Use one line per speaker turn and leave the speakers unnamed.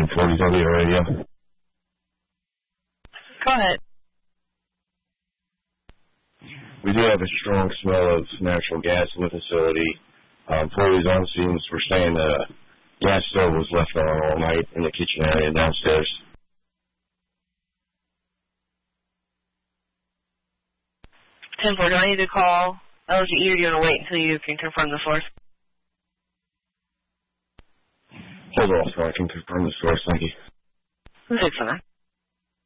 1040 W radio.
Go ahead.
We do have a strong smell of natural gas in the facility. Employees on scenes were saying the gas stove was left on all night in the kitchen area downstairs.
10-4, do I need to call LGE or do you want to wait until you can confirm the source?
Hold off so I can confirm the source, thank you.
609.